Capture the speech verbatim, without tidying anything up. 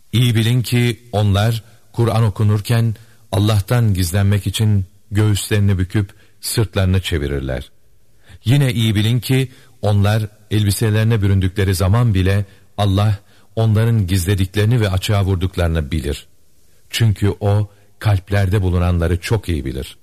İyi bilin ki onlar Kur'an okunurken Allah'tan gizlenmek için göğüslerini büküp sırtlarını çevirirler. Yine iyi bilin ki onlar elbiselerine büründükleri zaman bile Allah onların gizlediklerini ve açığa vurduklarını bilir. Çünkü O kalplerde bulunanları çok iyi bilir.